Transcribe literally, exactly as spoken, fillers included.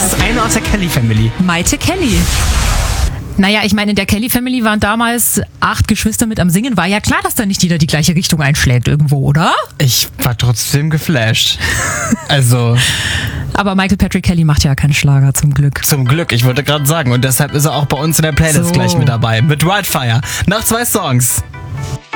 Das ist eine aus der Kelly Family. Maite Kelly. Naja, ich meine, in der Kelly Family waren damals acht Geschwister mit am Singen. War ja klar, dass da nicht jeder die gleiche Richtung einschlägt irgendwo, oder? Ich war trotzdem geflasht. Also... Aber Michael Patrick Kelly macht ja keinen Schlager, zum Glück. Zum Glück, ich wollte gerade sagen. Und deshalb ist er auch bei uns in der Playlist so. gleich mit dabei. Mit Wildfire. Nach zwei Songs.